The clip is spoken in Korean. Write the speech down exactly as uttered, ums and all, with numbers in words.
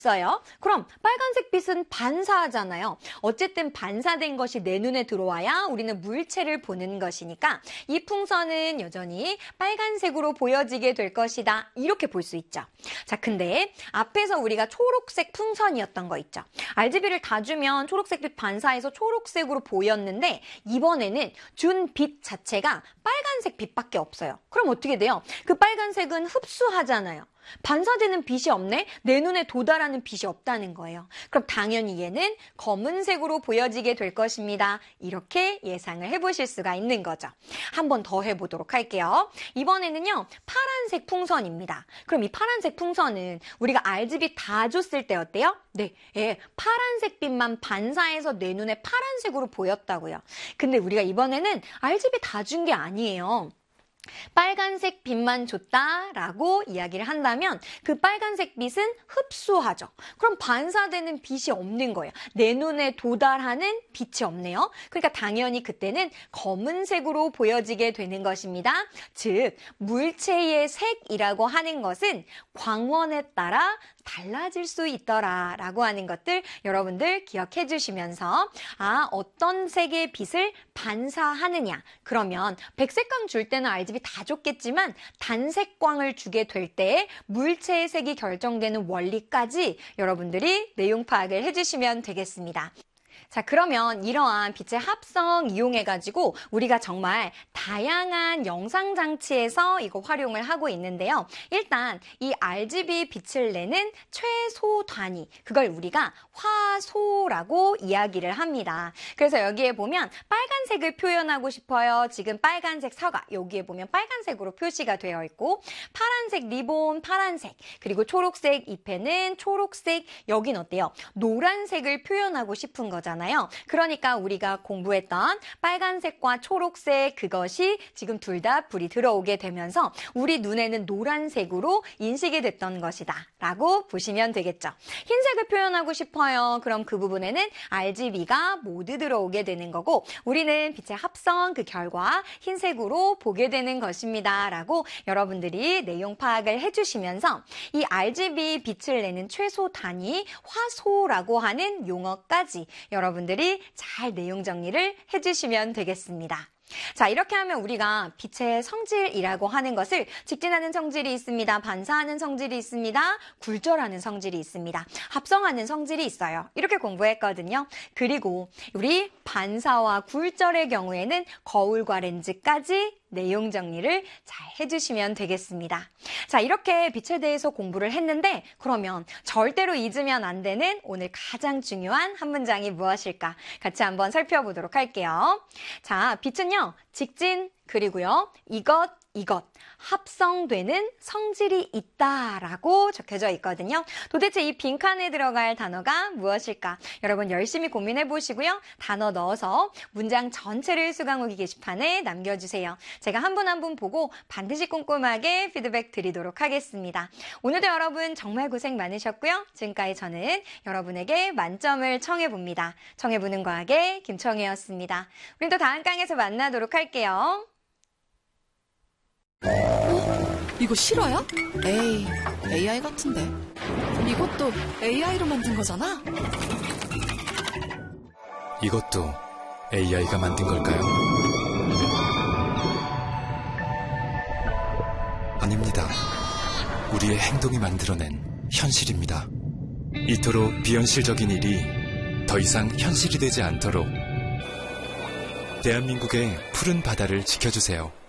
어요? 그럼 빨간색 빛은 반사하잖아요. 어쨌든 반사된 것이 내 눈에 들어와야 우리는 물체를 보는 것이니까 이 풍선은 여전히 빨간색으로 보여지게 될 것이다. 이렇게 볼 수 있죠. 자, 근데 앞에서 우리가 초록색 풍선이었던 거 있죠. 알지비를 다 주면 초록색 빛 반사해서 초록색으로 보였는데 이번에는 준 빛 자체가 빨간색 빛밖에 없어요. 그럼 어떻게 돼요? 그 빨간색은 흡수하잖아요. 반사되는 빛이 없네? 내 눈에 도달하는 빛이 없다는 거예요. 그럼 당연히 얘는 검은색으로 보여지게 될 것입니다. 이렇게 예상을 해보실 수가 있는 거죠. 한 번 더 해보도록 할게요. 이번에는요, 파란색 풍선입니다. 그럼 이 파란색 풍선은 우리가 알지비 다 줬을 때 어때요? 네, 예, 파란색 빛만 반사해서 내 눈에 파란색으로 보였다고요. 근데 우리가 이번에는 알지비 다 준 게 아니에요. 빨간색 빛만 줬다라고 이야기를 한다면 그 빨간색 빛은 흡수하죠. 그럼 반사되는 빛이 없는 거예요. 내 눈에 도달하는 빛이 없네요. 그러니까 당연히 그때는 검은색으로 보여지게 되는 것입니다. 즉, 물체의 색이라고 하는 것은 광원에 따라 달라질 수 있더라 라고 하는 것들 여러분들 기억해 주시면서 아, 어떤 색의 빛을 반사하느냐. 그러면 백색광 줄 때는 알지비 다 줬겠지만 단색광을 주게 될 때 물체의 색이 결정되는 원리까지 여러분들이 내용 파악을 해주시면 되겠습니다. 자, 그러면 이러한 빛의 합성 이용해가지고 우리가 정말 다양한 영상 장치에서 이거 활용을 하고 있는데요. 일단 이 알지비 빛을 내는 최소 단위, 그걸 우리가 화소라고 이야기를 합니다. 그래서 여기에 보면 빨간색을 표현하고 싶어요. 지금 빨간색 사과, 여기에 보면 빨간색으로 표시가 되어 있고 파란색 리본, 파란색, 그리고 초록색 잎에는 초록색, 여긴 어때요? 노란색을 표현하고 싶은 거잖아요. 그러니까 우리가 공부했던 빨간색과 초록색 그것이 지금 둘 다 불이 들어오게 되면서 우리 눈에는 노란색으로 인식이 됐던 것이다 라고 보시면 되겠죠. 흰색을 표현하고 싶어요. 그럼 그 부분에는 알지비가 모두 들어오게 되는 거고 우리는 빛의 합성 그 결과 흰색으로 보게 되는 것입니다 라고 여러분들이 내용 파악을 해주시면서 이 알지비 빛을 내는 최소 단위 화소라고 하는 용어까지 여러분 여러분들이 잘 내용 정리를 해주시면 되겠습니다. 자, 이렇게 하면 우리가 빛의 성질이라고 하는 것을 직진하는 성질이 있습니다. 반사하는 성질이 있습니다. 굴절하는 성질이 있습니다. 합성하는 성질이 있어요. 이렇게 공부했거든요. 그리고 우리 반사와 굴절의 경우에는 거울과 렌즈까지 내용 정리를 잘 해주시면 되겠습니다. 자, 이렇게 빛에 대해서 공부를 했는데 그러면 절대로 잊으면 안 되는 오늘 가장 중요한 한 문장이 무엇일까? 같이 한번 살펴보도록 할게요. 자, 빛은요, 직진 그리고요, 이것, 이것 합성되는 성질이 있다라고 적혀져 있거든요. 도대체 이 빈칸에 들어갈 단어가 무엇일까? 여러분 열심히 고민해 보시고요. 단어 넣어서 문장 전체를 수강후기 게시판에 남겨주세요. 제가 한 분 한 분 보고 반드시 꼼꼼하게 피드백 드리도록 하겠습니다. 오늘도 여러분 정말 고생 많으셨고요. 지금까지 저는 여러분에게 만점을 청해봅니다. 청해보는 과학의 김청혜였습니다. 우린 또 다음 강에서 만나도록 할게요. 어? 이거 실화야? 에이, 에이아이 같은데. 이것도 에이아이로 만든 거잖아? 이것도 에이아이가 만든 걸까요? 아닙니다. 우리의 행동이 만들어낸 현실입니다. 이토록 비현실적인 일이 더 이상 현실이 되지 않도록 대한민국의 푸른 바다를 지켜주세요.